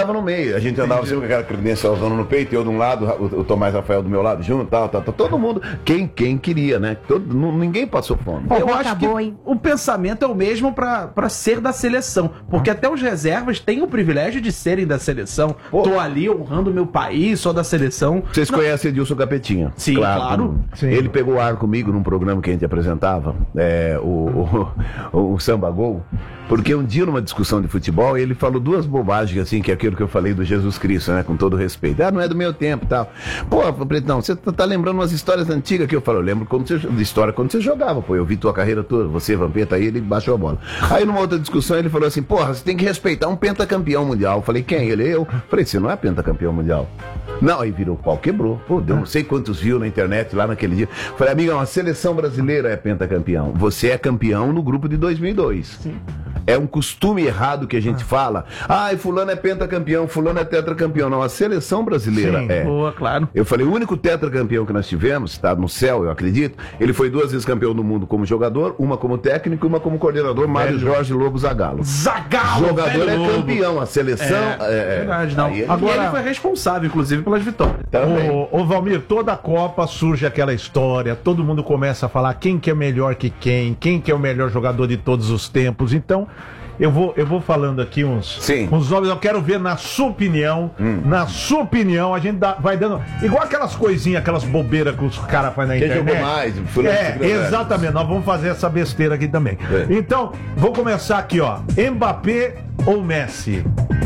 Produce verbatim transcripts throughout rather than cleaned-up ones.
tava no meio. A gente andava assim com aquela credencialzona no peito, eu de um lado, o, o Tomás Rafael do meu lado, junto, tal, tal, tal. Todo mundo, quem, quem queria, né? Todo, ninguém passou fome. Eu Pô, acho acabou, que hein? O pensamento é o mesmo pra, pra ser da seleção. Porque até os reservas têm o privilégio de serem da seleção. Pô. Tô ali honrando o meu país, sou da seleção. Vocês Não. conhecem Edilson Capetinha? Sim, claro. claro. Sim. Ele pegou ar comigo num programa que a gente apresentava, é, o, o, o Samba Gol. Porque um dia, numa discussão de futebol, ele falou duas bobagens, assim, que é aquilo que eu falei do Jesus Cristo, né? Com todo respeito. Ah, não é do meu tempo e tal. Pô, Pretão, você tá lembrando umas histórias antigas que eu falo. Eu lembro quando você, de história quando você jogava, pô. Eu vi tua carreira toda. Você, Vampeta, aí ele baixou a bola. Aí, numa outra discussão, ele falou assim, porra, você tem que respeitar um pentacampeão mundial. Eu falei, quem? Ele, eu. Falei, você não é pentacampeão mundial. Não, aí virou o pau, quebrou. Pô, deu não sei quantos views na internet lá naquele dia. Falei, amigo, a seleção brasileira é pentacampeão. Você é campeão no grupo de dois mil e dois. Sim. É um costume errado que a gente fala. Ah, fulano é pentacampeão, fulano é tetracampeão. Não, a seleção brasileira Sim, é. Boa, claro. Eu falei, o único tetracampeão que nós tivemos, está no céu, eu acredito, ele foi duas vezes campeão do mundo como jogador, uma como técnico e uma como coordenador, Mário Jorge Lobo Zagallo. Zagallo! Jogador é campeão, a seleção... É, é verdade, não. Ele... Agora ele foi responsável, inclusive, pelas vitórias. Ô, ô Valmir, toda a Copa surge aquela história, todo mundo começa a falar quem que é melhor que quem, quem que é o melhor jogador de todos os tempos, então... Eu vou, eu vou falando aqui uns, Sim. uns nomes, eu quero ver na sua opinião, hum. na sua opinião, a gente dá, vai dando, igual aquelas coisinhas, aquelas bobeiras que os caras fazem na Quem internet. jogou mais? É, exatamente, nós vamos fazer essa besteira aqui também. É. Então, vou começar aqui, ó, Mbappé ou Messi?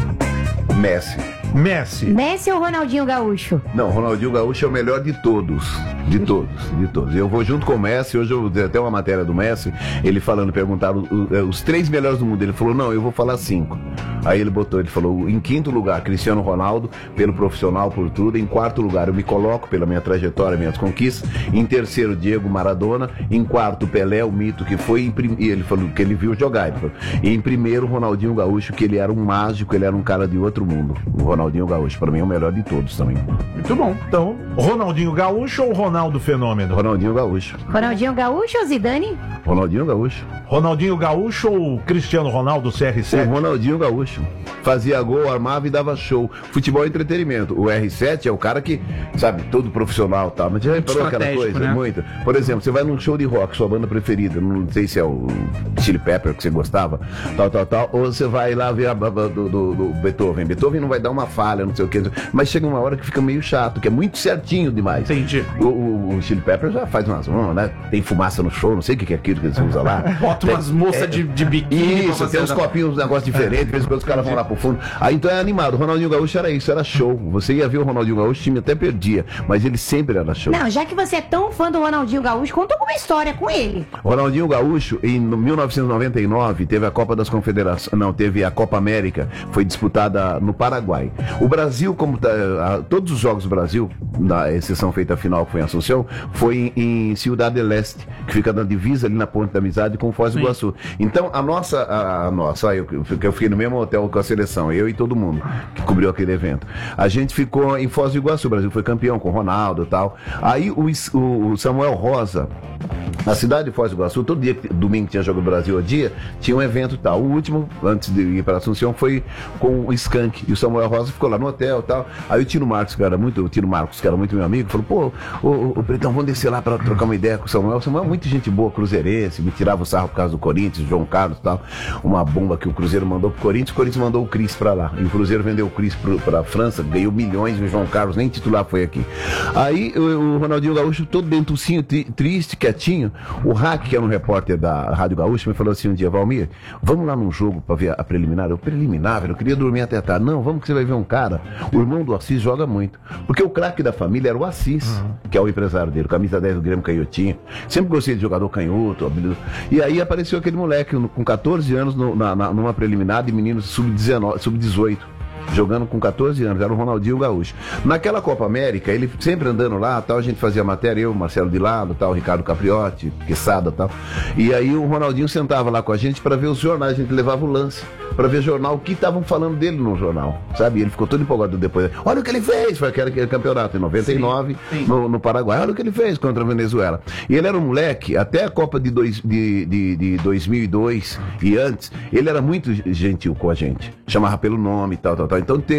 Messi. Messi. Messi ou Ronaldinho Gaúcho? Não, Ronaldinho Gaúcho é o melhor de todos. De todos, de todos. Eu vou junto com o Messi, hoje eu dei até uma matéria do Messi, ele falando, perguntaram os três melhores do mundo. Ele falou, não, eu vou falar cinco. Aí ele botou, ele falou, em quinto lugar, Cristiano Ronaldo, pelo profissional, por tudo. Em quarto lugar, eu me coloco pela minha trajetória, minhas conquistas. Em terceiro, Diego Maradona. Em quarto, Pelé, o mito que foi. Em prim... E ele falou que ele viu jogar. Ele falou. E em primeiro, Ronaldinho Gaúcho, que ele era um mágico, ele era um cara de outro mundo. O Ronaldinho Gaúcho, para mim, é o melhor de todos também. Muito bom. Então, Ronaldinho Gaúcho ou Ronaldo Fenômeno? Ronaldinho Gaúcho. Ronaldinho Gaúcho ou Zidane? Ronaldinho Gaúcho. Ronaldinho Gaúcho ou Cristiano Ronaldo C R sete? O Ronaldinho Gaúcho. Fazia gol, armava e dava show. Futebol e entretenimento. O R sete é o cara que, sabe, todo profissional e tal. Mas já reparou aquela coisa? Né? Muito. Por exemplo, você vai num show de rock, sua banda preferida, não sei se é o Chili Pepper que você gostava, tal, tal, tal, ou você vai lá ver a, do, do, do Beethoven. Beethoven não vai dar uma falha, não sei o que, mas chega uma hora que fica meio chato, que é muito certinho demais. Entendi. O, o, o Chili Pepper já faz umas, né? Tem fumaça no show, não sei o que é aquilo que eles usam lá. Bota umas moças é, de, de biquíni. Isso, tem uns copinhos, uns negócios diferentes, de vez em quando os caras vão lá pro fundo. Aí então é animado. O Ronaldinho Gaúcho era isso, era show. Você ia ver o Ronaldinho Gaúcho, o time até perdia, mas ele sempre era show. Não, já que você é tão fã do Ronaldinho Gaúcho, conta alguma história com ele. Ronaldinho Gaúcho, em mil novecentos e noventa e nove, teve a Copa das Confederações, não, teve a Copa América, foi disputada no Paraguai. O Brasil, como tá, a, todos os jogos do Brasil, na exceção feita a final, que foi em Assunção, foi em, em Ciudad del Este, que fica na divisa ali na Ponte da Amizade com Foz do Iguaçu. Então, a nossa, a, a nossa, eu, eu fiquei no mesmo hotel com a seleção, eu e todo mundo que cobriu aquele evento. A gente ficou em Foz do Iguaçu, o Brasil foi campeão com o Ronaldo e tal. Aí o, o Samuel Rosa, na cidade de Foz do Iguaçu, todo dia, domingo que tinha jogo do Brasil ao dia, tinha um evento e tal. O último, antes de ir para Assunção, foi com o Skank. E o Samuel Rosa ficou lá no hotel e tal. Aí o Tino Marcos, que era muito, o Tino Marcos, que era muito meu amigo, falou, pô, o, o Pretão, vamos descer lá para trocar uma ideia com o Samuel. O Samuel é muito gente boa, cruzeirense, me tirava o sarro por causa do Corinthians, João Carlos e tal. Uma bomba que o Cruzeiro mandou pro Corinthians, o Corinthians mandou o Cris para lá. E o Cruzeiro vendeu o Cris para a França, ganhou milhões, e o João Carlos nem titular foi aqui. Aí o, o Ronaldinho Gaúcho, todo dentucinho, tri, triste, quietinho. O Hack, que era um repórter da Rádio Gaúcho, me falou assim um dia, Valmir, vamos lá num jogo para ver a preliminar. Eu, preliminar, velho, eu queria dormir até tarde. Não, vamos que você vai ver um cara. O irmão do Assis joga muito. Porque o craque da família era o Assis, uhum. que é o empresário dele, camisa dez do Grêmio Canhotinho. Sempre gostei de jogador canhoto. Habilidoso. E aí apareceu aquele moleque com catorze anos no, na, na, numa preliminar de meninos sub dezoito. Jogando com catorze anos, era o Ronaldinho Gaúcho. Naquela Copa América, ele sempre andando lá, tal, a gente fazia matéria, eu, Marcelo de Lado, tal, Ricardo Capriotti, Quesada, tal. E aí o Ronaldinho sentava lá com a gente para ver os jornais, a gente levava o lance para ver jornal, o que estavam falando dele no jornal, sabe? E ele ficou todo empolgado depois. Olha o que ele fez, foi aquele, aquele campeonato em noventa e nove, sim, sim. No, no Paraguai. Olha o que ele fez contra a Venezuela. E ele era um moleque, até a Copa de, dois, de, de, de dois mil e dois e antes, ele era muito gentil com a gente. Chamava pelo nome e tal, tal, tal. Então